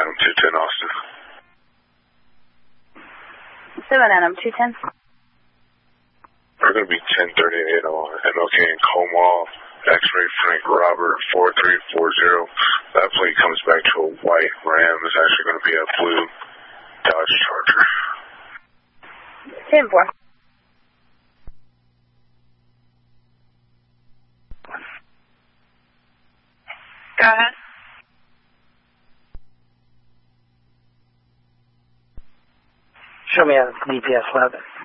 Adam 210 Austin. 7 Adam 210. We're going to be 1038 on MLK and Comal, X-Ray Frank Robert 4340. That plate comes back to a white Ram. It's actually going to be a blue Dodge Charger. 10-4. Go ahead. Show me a DPS 11.